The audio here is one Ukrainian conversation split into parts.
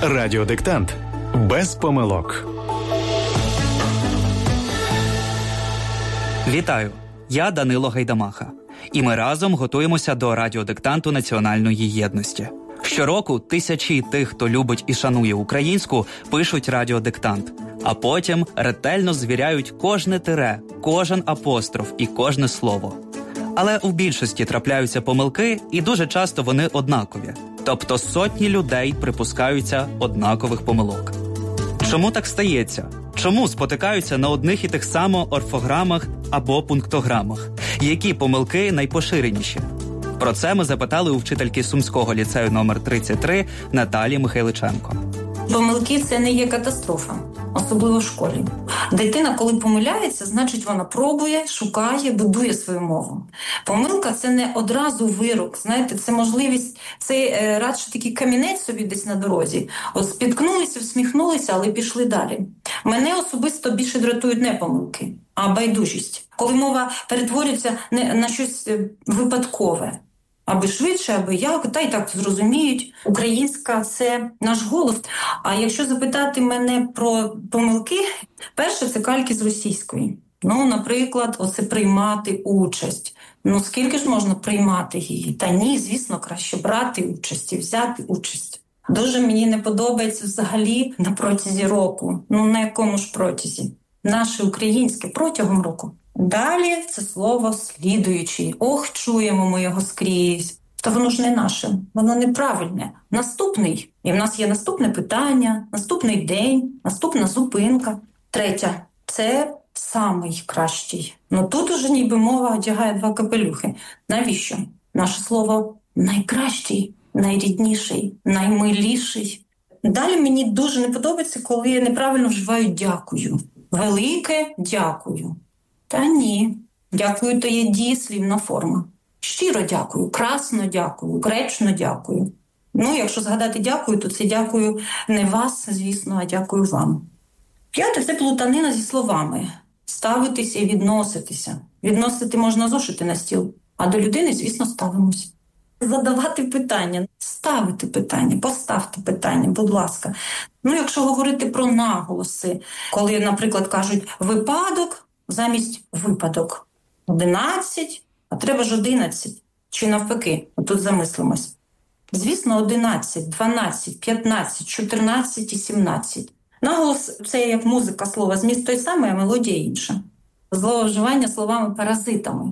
Радіодиктант. Без помилок. Вітаю! Я Данило Гайдамаха. І ми разом готуємося до радіодиктанту національної єдності. Щороку тисячі тих, хто любить і шанує українську, пишуть радіодиктант. А потім ретельно звіряють кожне тире, кожен апостроф і кожне слово. Але у більшості трапляються помилки, і дуже часто вони однакові. Тобто сотні людей припускаються однакових помилок. Чому так стається? Чому спотикаються на одних і тих самих орфограмах або пунктограмах? Які помилки найпоширеніші? Про це ми запитали у вчительки Сумського ліцею номер 33 Наталії Михайличенко. Помилки – це не є катастрофа, особливо в школі. Дитина, коли помиляється, значить вона пробує, шукає, будує свою мову. Помилка – це не одразу вирок, знаєте, це можливість, це радше такий камінець собі десь на дорозі. От спіткнулися, всміхнулися, але пішли далі. Мене особисто більше дратують не помилки, а байдужість. Коли мова перетворюється на щось випадкове. Аби швидше, аби як, та й так зрозуміють. Українська – це наш голос. А якщо запитати мене про помилки, перше – це кальки з російської. Наприклад, оце приймати участь. Скільки ж можна приймати її? Та ні, звісно, краще брати участь і взяти участь. Дуже мені не подобається взагалі на протязі року. На якому ж протязі? Наше українське протягом року. Далі це слово «слідуючий». Ох, чуємо ми його скрізь. Та воно ж не наше, воно неправильне. Наступний. І в нас є наступне питання, наступний день, наступна зупинка. Третя – це самий кращий. Тут уже ніби мова одягає два капелюхи. Навіщо? Наше слово найкращий, найрідніший, наймиліший. Далі мені дуже не подобається, коли неправильно вживають «дякую». Велике «дякую». Та ні. Дякую – то є дієслівна форма. Щиро дякую, красно дякую, гречно дякую. Якщо згадати дякую, то це дякую не вас, звісно, а дякую вам. П'яте – це плутанина зі словами. Ставитися і відноситися. Відносити можна зошити на стіл, а до людини, звісно, ставимося. Задавати питання, ставити питання, поставте питання, будь ласка. Якщо говорити про наголоси, коли, наприклад, кажуть «випадок», замість «випадок». 11, а треба ж 11. Чи навпаки? Тут замислимось. Звісно, 11, 12, 15, 14 і 17. Наголос – це як музика слова. Зміст той самий, а мелодія інша. Зловживання словами-паразитами.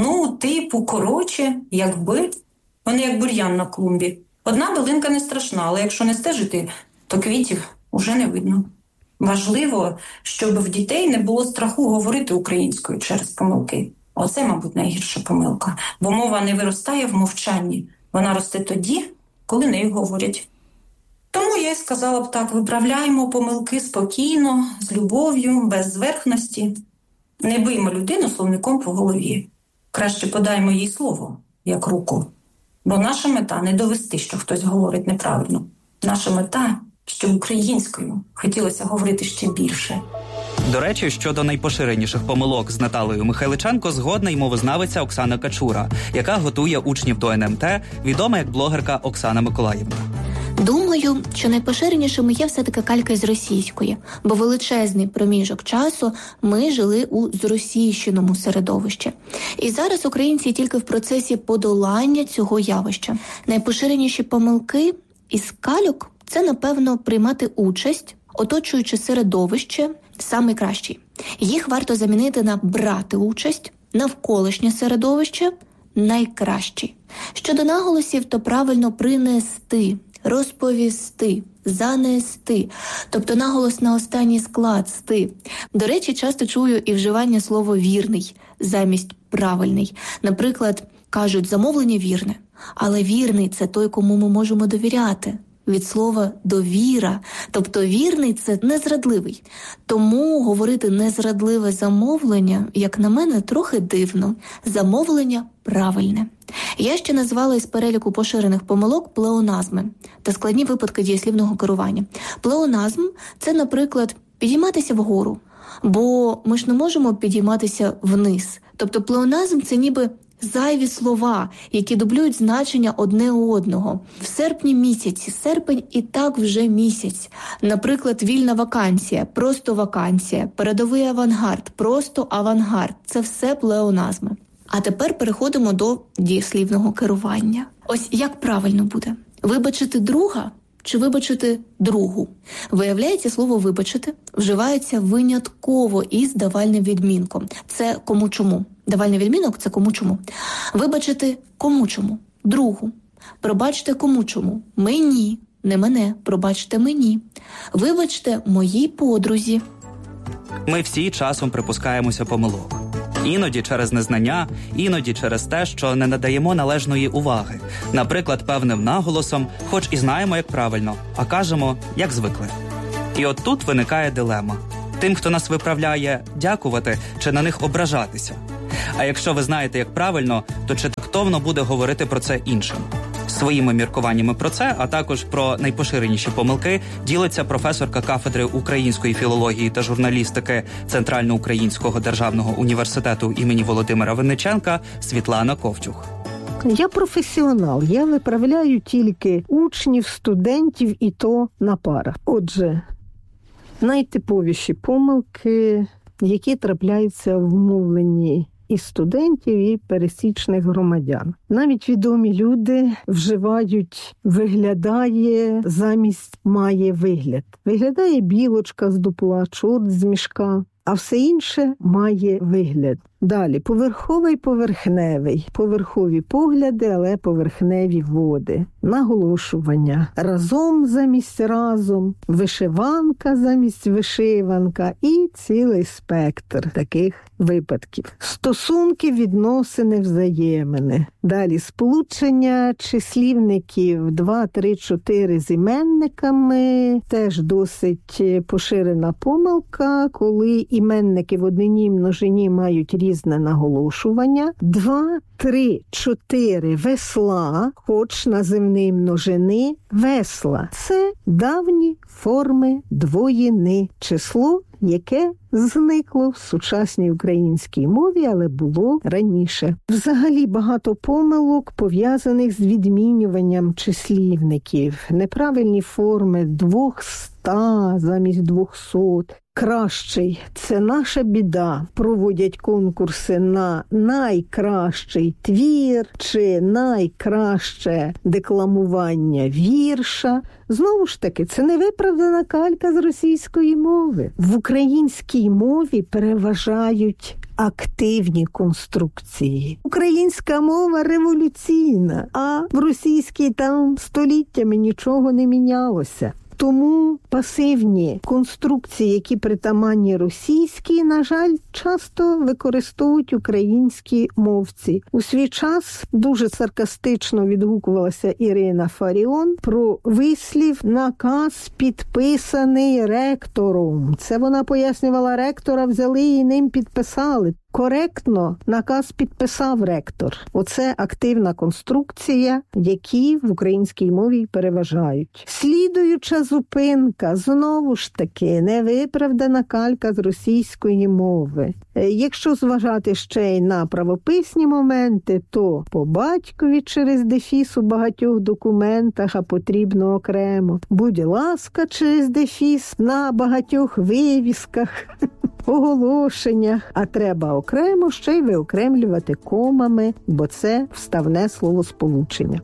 Коротше, якби. Вони як бур'ян на клумбі. Одна билинка не страшна, але якщо не стежити, то квітів уже не видно. Важливо, щоб в дітей не було страху говорити українською через помилки. Оце, мабуть, найгірша помилка. Бо мова не виростає в мовчанні. Вона росте тоді, коли нею говорять. Тому я й сказала б так, виправляємо помилки спокійно, з любов'ю, без зверхності. Не биймо людину словником по голові. Краще подаймо їй слово, як руку. Бо наша мета – не довести, що хтось говорить неправильно. Наша мета – щоб українською хотілося говорити ще більше. До речі, щодо найпоширеніших помилок з Наталією Михайличенко згодна й мовознавиця Оксана Качура, яка готує учнів до НМТ, відома як блогерка Оксана Миколаївна. Думаю, що найпоширенішими є все-таки кальки з російської, бо величезний проміжок часу ми жили у зросійщеному середовищі. І зараз українці тільки в процесі подолання цього явища. Найпоширеніші помилки із кальок – це, напевно, приймати участь, оточуючи середовище саме кращий. Їх варто замінити на брати участь, навколишнє середовище найкращий. Щодо наголосів, то правильно принести, розповісти, занести, тобто наголос на останній склад «сти». До речі, часто чую і вживання слова «вірний» замість «правильний». Наприклад, кажуть «замовлення вірне», але вірний – це той, кому ми можемо довіряти. Від слова «довіра», тобто вірний – це незрадливий. Тому говорити «незрадливе замовлення», як на мене, трохи дивно. Замовлення правильне. Я ще назвала із переліку поширених помилок плеоназми та складні випадки дієслівного керування. Плеоназм – це, наприклад, підійматися вгору, бо ми ж не можемо підійматися вниз. Тобто плеоназм – це ніби зайві слова, які дублюють значення одне одного. В серпні місяці, серпень і так вже місяць. Наприклад, вільна вакансія, просто вакансія, передовий авангард, просто авангард. Це все плеоназми. А тепер переходимо до дієслівного керування. Ось як правильно буде? Вибачити друга чи вибачити другу? Виявляється, слово «вибачити» вживається винятково із давальним відмінком. Це кому-чому. Давальний відмінок – це кому-чому. Вибачити кому-чому? Другу. Пробачте кому-чому? Мені. Не мене. Пробачте мені. Вибачте моїй подрузі. Ми всі часом припускаємося помилок. Іноді через незнання, іноді через те, що не надаємо належної уваги. Наприклад, певним наголосом, хоч і знаємо, як правильно, а кажемо, як звикли. І от тут виникає дилема. Тим, хто нас виправляє, дякувати чи на них ображатися? А якщо ви знаєте, як правильно, то чи тактовно буде говорити про це іншим? Своїми міркуваннями про це, а також про найпоширеніші помилки, ділиться професорка кафедри української філології та журналістики Центральноукраїнського державного університету імені Володимира Винниченка Світлана Ковтюх. Я професіонал, я виправляю тільки учнів, студентів і то на парах. Отже, найтиповіші помилки, які трапляються в мовленні і студентів, і пересічних громадян. Навіть відомі люди вживають «виглядає» замість «має вигляд». Виглядає білочка з дупла, чорт з мішка, а все інше має вигляд. Далі, поверховий, поверхневий. Поверхові погляди, але поверхневі води. Наголошування. Разом замість разом. Вишиванка замість вишиванка. І цілий спектр таких випадків. Стосунки, відносини, взаємини. Далі, сполучення числівників 2, 3, 4 з іменниками. Теж досить поширена помилка, коли іменники в однині і множині мають різне наголошування. 2, 3, 4 весла, хоч називні множини весла. Це давні форми двоїни. Число, яке зникло в сучасній українській мові, але було раніше. Взагалі багато помилок, пов'язаних з відмінюванням числівників. Неправильні форми 200 замість 200. Кращий – це наша біда. Проводять конкурси на найкращий твір чи найкраще декламування вірша. Знову ж таки, це невиправдана калька з російської мови. В українській мові переважають активні конструкції. Українська мова революційна, а в російській там століттями нічого не мінялося. Тому пасивні конструкції, які притаманні російській, на жаль, часто використовують українські мовці. У свій час дуже саркастично відгукувалася Ірина Фаріон про вислів «наказ підписаний ректором». Це вона пояснювала, ректора взяли і ним підписали. Коректно наказ підписав ректор. Оце активна конструкція, які в українській мові переважають. Слідуюча зупинка, знову ж таки, невиправдана калька з російської мови. Якщо зважати ще й на правописні моменти, то по батькові через дефіс у багатьох документах, а потрібно окремо. Будь ласка, через дефіс на багатьох вивісках, оголошеннях, а треба окремо ще й виокремлювати комами, бо це вставне словосполучення.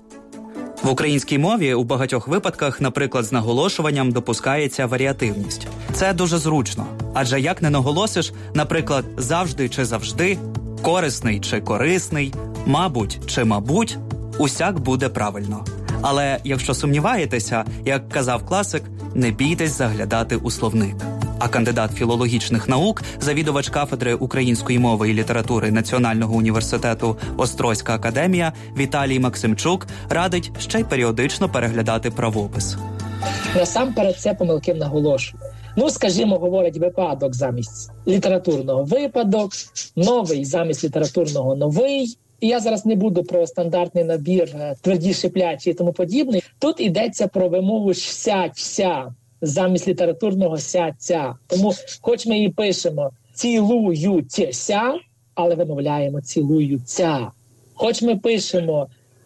В українській мові у багатьох випадках, наприклад, з наголошуванням допускається варіативність. Це дуже зручно, адже як не наголосиш, наприклад, завжди чи завжди, корисний чи корисний, мабуть чи мабуть, усяк буде правильно. Але якщо сумніваєтеся, як казав класик, не бійтесь заглядати у словник. А кандидат філологічних наук, завідувач кафедри української мови і літератури Національного університету Острозька академія Віталій Максимчук радить ще й періодично переглядати правопис. Насамперед це помилки в наголошенні. Скажімо, говорить випадок замість літературного випадок, новий замість літературного новий. І я зараз не буду про стандартний набір тверді, шиплячі і тому подібне. Тут йдеться про вимову «сядь-ся» замість літературного «ся-ця». Тому хоч ми і пишемо «цілуються», але вимовляємо «цілуються». Хоч ми пишемо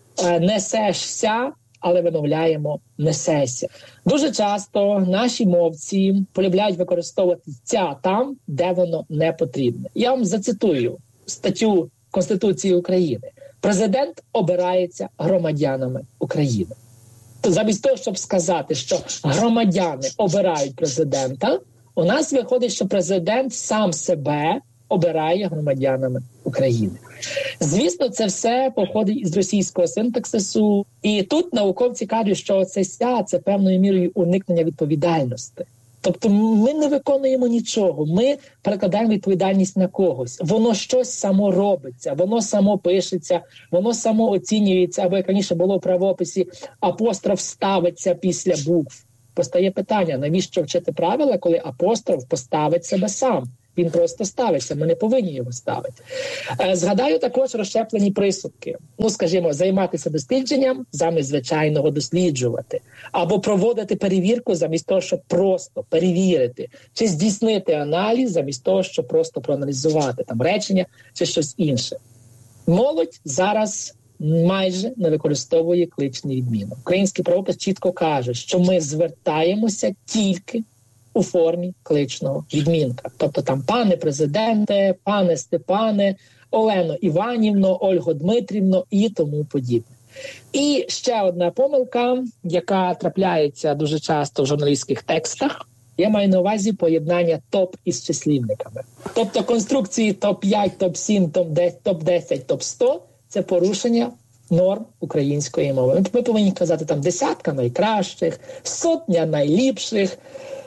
«несешся», але вимовляємо «несеся». Дуже часто наші мовці полюбляють використовувати «ця» там, де воно не потрібне. Я вам зацитую статтю Конституції України. Президент обирається громадянами України. Замість того, щоб сказати, що громадяни обирають президента, у нас виходить, що президент сам себе обирає громадянами України. Звісно, це все походить із російського синтаксису. І тут науковці кажуть, що це «ся» – це певною мірою уникнення відповідальності. Тобто ми не виконуємо нічого, ми перекладаємо відповідальність на когось. Воно щось само робиться, воно само пишеться, воно само оцінюється, або, як раніше було в правописі, апостроф ставиться після букв. Постає питання, навіщо вчити правила, коли апостроф поставить себе сам? Він просто ставиться, ми не повинні його ставити. Згадаю також розщеплені присудки. Скажімо, займатися дослідженням замість звичайного досліджувати. Або проводити перевірку замість того, щоб просто перевірити. Чи здійснити аналіз замість того, щоб просто проаналізувати там речення чи щось інше. Молодь зараз майже не використовує кличний відмінок. Український правопис чітко каже, що ми звертаємося тільки у формі кличного відмінка. Тобто там пане президенте, пане Степане, Олено Іванівно, Ольго Дмитрівно і тому подібне. І ще одна помилка, яка трапляється дуже часто в журналістських текстах. Я маю на увазі поєднання топ із числівниками. Тобто конструкції топ-5, топ-7, топ-10, топ-100 – це порушення норм української мови. Ми повинні казати там десятка найкращих, сотня найліпших,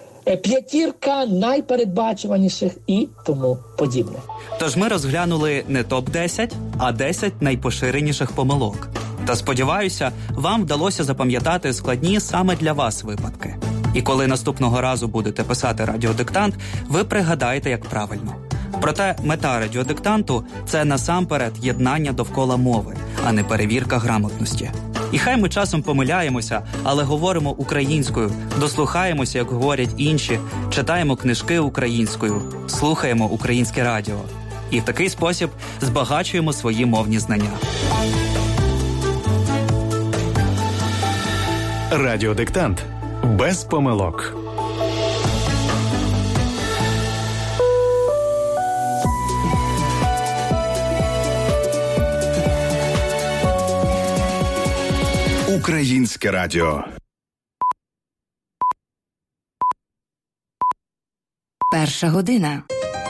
п'ятірка найпередбачуваніших і тому подібне. Тож ми розглянули не топ-10, а 10 найпоширеніших помилок. Та сподіваюся, вам вдалося запам'ятати складні саме для вас випадки. І коли наступного разу будете писати радіодиктант, ви пригадаєте, як правильно. Проте мета радіодиктанту – це насамперед єднання довкола мови, а не перевірка грамотності. І хай ми часом помиляємося, але говоримо українською, дослухаємося, як говорять інші, читаємо книжки українською, слухаємо українське радіо. І в такий спосіб збагачуємо свої мовні знання. Радіодиктант. Без помилок. Українське радіо. Перша година.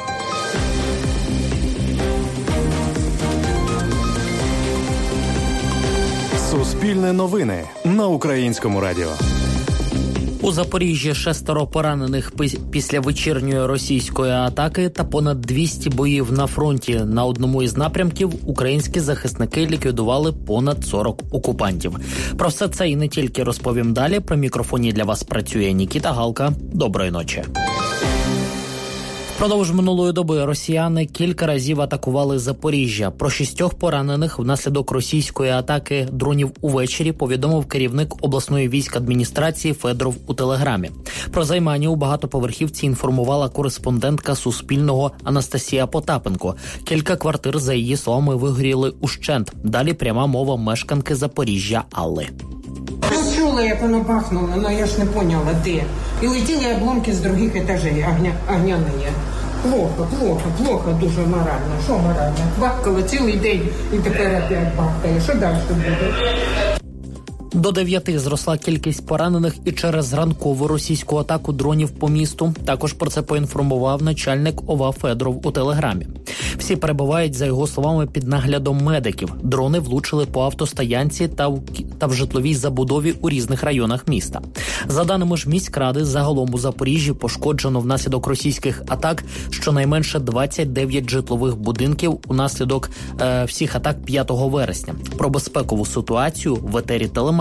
Суспільне новини на Українському радіо. У Запоріжжі 6 поранених після вечірньої російської атаки та понад 200 боїв на фронті. На одному із напрямків українські захисники ліквідували понад 40 окупантів. Про все це і не тільки розповім далі. При мікрофоні для вас працює Нікіта Галка. Доброї ночі. Впродовж минулої доби росіяни кілька разів атакували Запоріжжя. Про 6 поранених внаслідок російської атаки дронів увечері повідомив керівник обласної військадміністрації Федоров у Телеграмі. Про займання у багатоповерхівці інформувала кореспондентка Суспільного Анастасія Потапенко. Кілька квартир, за її словами, вигоріли ущент. Далі пряма мова мешканки Запоріжжя Алли. Чула, як воно бахнуло, але я ж не поняла, де. І летіли обломки з других етажей, огняні. Плохо, дуже морально. Що морально? Бахкало цілий день і тепер опять бахкає. Що далі буде? До 9 зросла кількість поранених і через ранкову російську атаку дронів по місту. Також про це поінформував начальник ОВА Федоров у Телеграмі. Всі перебувають, за його словами, під наглядом медиків. Дрони влучили по автостоянці та в житловій забудові у різних районах міста. За даними ж міськради, загалом у Запоріжжі пошкоджено внаслідок російських атак щонайменше 29 житлових будинків унаслідок всіх атак 5 вересня. Про безпекову ситуацію в етері телемарафону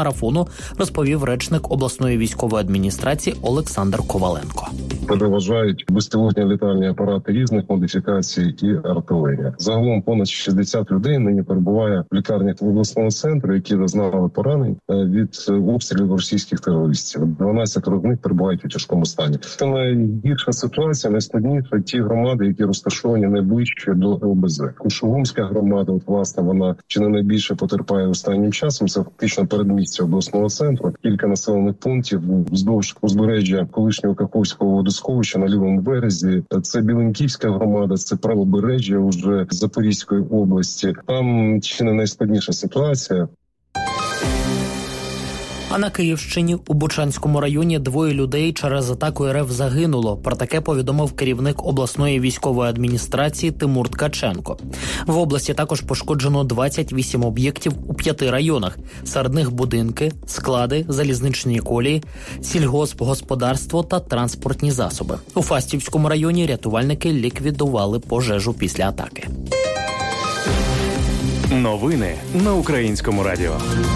марафону, розповів речник обласної військової адміністрації Олександр Коваленко. Переважають безпілотні літальні апарати різних модифікацій і артилерія. Загалом понад 60 людей нині перебуває в лікарнях обласного центру, які зазнали поранень від обстрілів російських терористів. 12 з них перебувають у тяжкому стані. Це найгірша ситуація, найскладніша ті громади, які розташовані найближче до ЛБЗ. Кушугумська громада, от власне, вона чи не найбільше потерпає останнім часом. Це фактично передмістя обласного центру. Кілька населених пунктів вздовж узбережжя колишнього Каховського водосховища на лівому березі. Це Біленківська громада, це правобережжя уже Запорізької області. Там чи не найскладніша ситуація. А на Київщині у Бучанському районі 2 людей через атаку РФ загинуло. Про таке повідомив керівник обласної військової адміністрації Тимур Ткаченко. В області також пошкоджено 28 об'єктів у 5 районах. Серед них будинки, склади, залізничні колії, сільгоспгосподарство та транспортні засоби. У Фастівському районі рятувальники ліквідували пожежу після атаки. Новини на Українському радіо.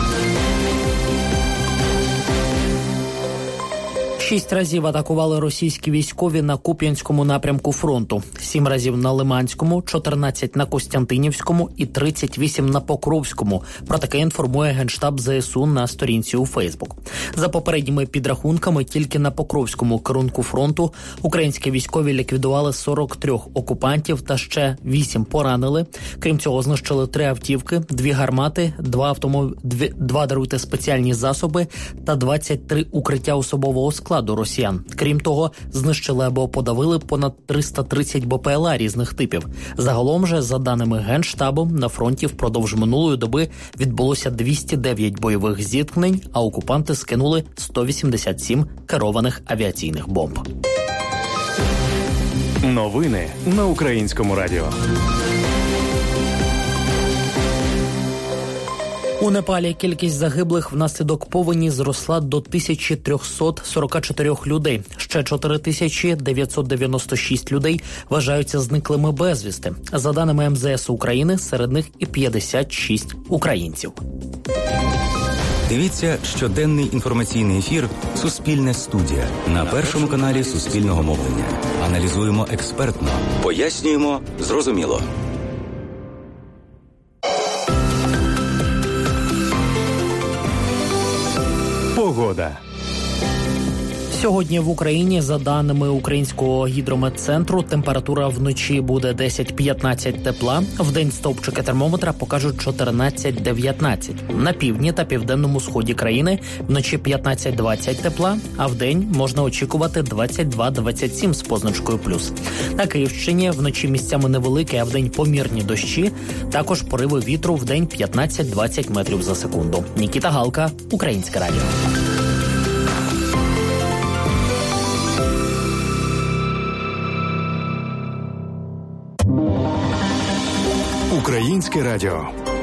6 разів атакували російські військові на Куп'янському напрямку фронту, 7 разів на Лиманському, 14 на Костянтинівському і 38 на Покровському. Про таке інформує Генштаб ЗСУ на сторінці у Фейсбук. За попередніми підрахунками, тільки на Покровському керунку фронту українські військові ліквідували 43 окупантів та ще 8 поранили. Крім цього, знищили 3 автівки, 2 гармати, 2 спеціальні засоби та 23 укриття особового складу росіян. Крім того, знищили або подавили понад 330 БПЛА різних типів. Загалом же, за даними Генштабу, на фронті впродовж минулої доби відбулося 209 бойових зіткнень, а окупанти скинули 187 керованих авіаційних бомб. Новини на Українському радіо. У Непалі кількість загиблих внаслідок повені зросла до 1344 людей. Ще 4996 людей вважаються зниклими безвісти. За даними МЗС України, серед них і 56 українців. Дивіться щоденний інформаційний ефір «Суспільне студія» на Першому каналі Суспільного мовлення. Аналізуємо експертно, пояснюємо зрозуміло. Погода. Сьогодні в Україні, за даними Українського гідрометцентру, температура вночі буде 10-15 тепла, вдень стовпчики термометра покажуть 14-19. На півдні та південному сході країни вночі 15-20 тепла, а вдень можна очікувати 22-27 з позначкою плюс. На Київщині вночі місцями невеликі, а вдень помірні дощі, також пориви вітру вдень 15-20 метрів за секунду. Нікіта Галка, Українське радіо. Українське радіо.